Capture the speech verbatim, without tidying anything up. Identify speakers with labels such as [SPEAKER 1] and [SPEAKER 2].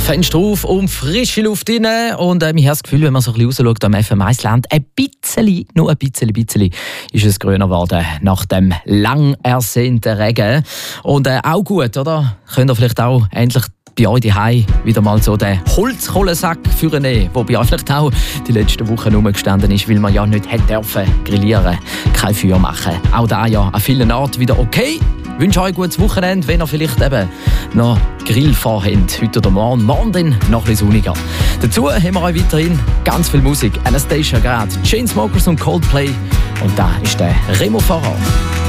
[SPEAKER 1] Fenster auf und frische Luft rein. Und äh, ich habe das Gefühl, wenn man so ein bisschen rausschaut am F M eins Land, ein bisschen, nur ein bisschen, bisschen ist es grüner geworden nach dem lang ersehnten Regen. Und äh, auch gut, oder? Könnt ihr vielleicht auch endlich bei euch daheim wieder mal so den Holzkohlensack führen, der bei euch vielleicht auch die letzten Wochen rumgestanden ist, weil man ja nicht hätte dürfen grillieren, kein Feuer machen. Auch da ja an vielen Orten wieder okay. Ich wünsche euch ein gutes Wochenende, wenn ihr vielleicht eben noch Grill vorhabt, heute oder morgen. Morgen dann noch ein bisschen sonniger. Dazu haben wir euch weiterhin ganz viel Musik. Anastasia gerade, Chainsmokers und Coldplay. Und da ist der Remo Farah.